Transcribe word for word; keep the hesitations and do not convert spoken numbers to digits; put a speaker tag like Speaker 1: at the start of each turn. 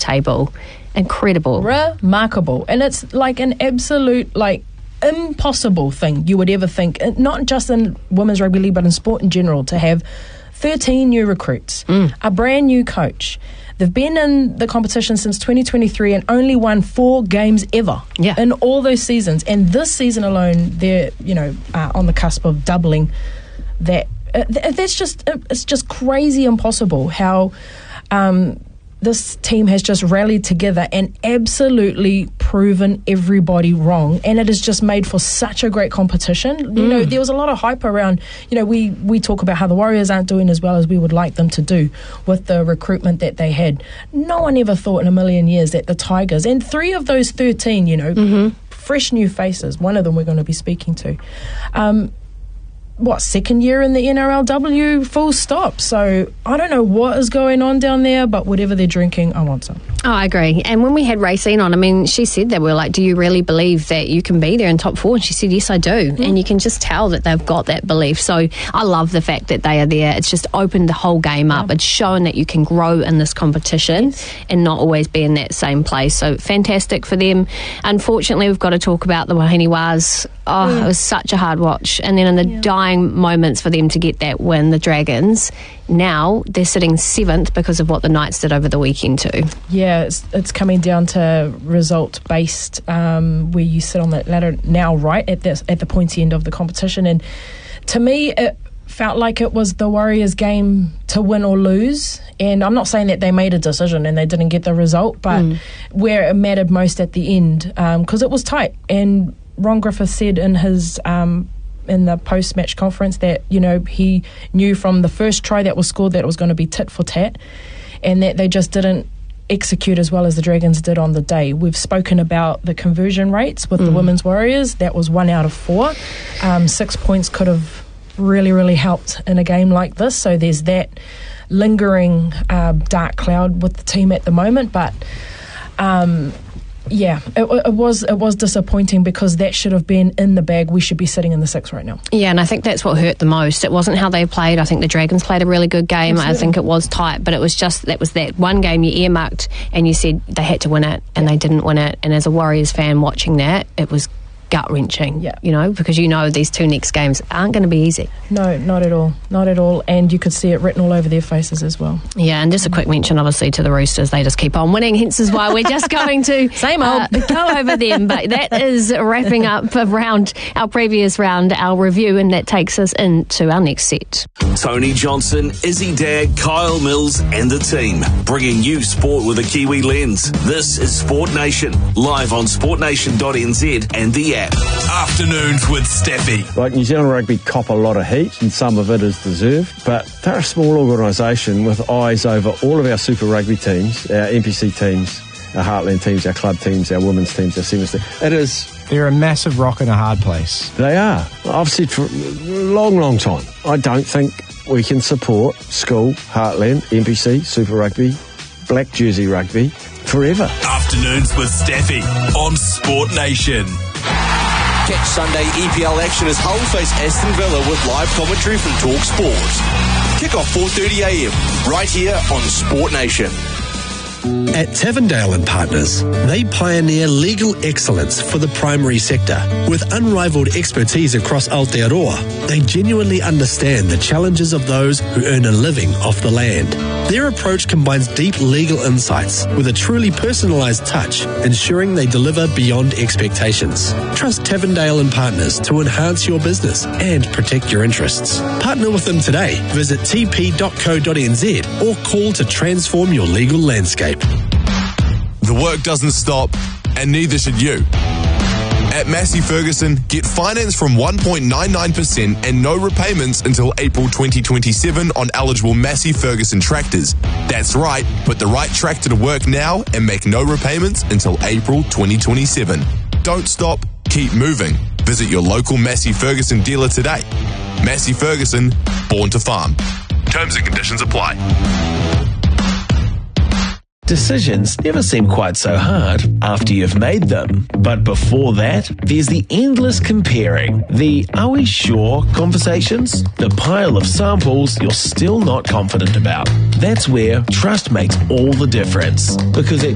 Speaker 1: table. Incredible.
Speaker 2: Remarkable. And it's like an absolute, like, impossible thing you would ever think, not just in women's rugby league, but in sport in general, to have thirteen new recruits, mm. a brand new coach. They've been in the competition since twenty twenty-three and only won four games ever
Speaker 1: yeah.
Speaker 2: in all those seasons. And this season alone, they're, you know, uh, on the cusp of doubling that. Uh, th- that's just, it's just crazy impossible how um, this team has just rallied together and absolutely proven everybody wrong, and it has just made for such a great competition. You mm. know, there was a lot of hype around, you know, we, we talk about how the Warriors aren't doing as well as we would like them to do with the recruitment that they had. No one ever thought in a million years that the Tigers, and three of those thirteen, you know, mm-hmm. fresh new faces, one of them we're going to be speaking to, um, what, second year in the N R L W, full stop. So I don't know what is going on down there, but whatever they're drinking, I want some.
Speaker 1: Oh, I agree. And when we had Racine on, I mean, she said that we were like, do you really believe that you can be there in top four? And she said, yes, I do. Mm. And you can just tell that they've got that belief. So I love the fact that they are there. It's just opened the whole game up. Yeah. It's shown that you can grow in this competition yes. and not always be in that same place. So fantastic for them. Unfortunately, we've got to talk about the Wahine Waz. Oh, mm. it was such a hard watch. And then in the yeah. dying moments for them to get that win, the Dragons, now they're sitting seventh because of what the Knights did over the weekend too.
Speaker 2: Yeah, it's, it's coming down to result based, um, where you sit on that ladder now, right at the at the pointy end of the competition. And to me, it felt like it was the Warriors' game to win or lose. And I'm not saying that they made a decision and they didn't get the result, but mm. where it mattered most at the end, because um, it was tight. And Ron Griffith said in his um, in the post-match conference that, you know, he knew from the first try that was scored that it was going to be tit for tat, and that they just didn't execute as well as the Dragons did on the day. We've spoken about the conversion rates with mm. the Women's Warriors. That was one out of four. Um, six points could have really, really helped in a game like this. So there's that lingering uh, dark cloud with the team at the moment. But um, yeah, it, it was it was disappointing, because that should have been in the bag. We should be sitting in the six right now.
Speaker 1: Yeah, and I think that's what hurt the most. It wasn't how they played. I think the Dragons played a really good game. Absolutely. I think it was tight, but it was just that was that one game you earmarked and you said they had to win it, and yeah. they didn't win it. And as a Warriors fan watching that, it was gut-wrenching,
Speaker 2: yeah.
Speaker 1: you know, because you know these two next games aren't going to be easy.
Speaker 2: No, not at all. Not at all. And you could see it written all over their faces as well.
Speaker 1: Yeah, and just a quick mention, obviously, to the Roosters. They just keep on winning, hence is why we're just going to
Speaker 2: Same old.
Speaker 1: Uh, go over them. But that is wrapping up around our previous round, our review, and that takes us into our next set.
Speaker 3: Tony Johnson, Izzy Dagg, Kyle Mills and the team, bringing you sport with a Kiwi lens. This is Sport Nation, live on sport nation dot n z and the app.
Speaker 4: Afternoons with Steffi.
Speaker 5: Like, New Zealand Rugby cop a lot of heat, and some of it is deserved, but they're a small organisation with eyes over all of our Super Rugby teams, our N P C teams, our Heartland teams, our club teams, our women's teams, our sevens teams. It is...
Speaker 6: They're a massive rock in a hard place.
Speaker 5: They are. I've said for a long, long time, I don't think we can support school, Heartland, N P C, Super Rugby, Black Jersey Rugby forever. Afternoons with Steffi on Sport Nation.
Speaker 4: Catch Sunday E P L action as Hull face Aston Villa with live commentary from Talk Sport. Kick off four thirty a m right here on Sport Nation.
Speaker 7: At Tavendale and Partners, they pioneer legal excellence for the primary sector. With unrivaled expertise across Aotearoa, they genuinely understand the challenges of those who earn a living off the land. Their approach combines deep legal insights with a truly personalised touch, ensuring they deliver beyond expectations. Trust Tavendale and Partners to enhance your business and protect your interests. Partner with them today. Visit t p dot co dot n z or call to transform your legal landscape.
Speaker 4: The work doesn't stop, and neither should you. At Massey Ferguson, get finance from one point nine nine percent and no repayments until April twenty twenty-seven on eligible Massey Ferguson tractors. That's right, put the right tractor to work now and make no repayments until April twenty twenty-seven. Don't stop, keep moving. Visit your local Massey Ferguson dealer today. Massey Ferguson, born to farm. Terms and conditions apply.
Speaker 8: Decisions never seem quite so hard after you've made them. But before that, there's the endless comparing, the are we sure conversations, the pile of samples you're still not confident about. That's where trust makes all the difference. Because it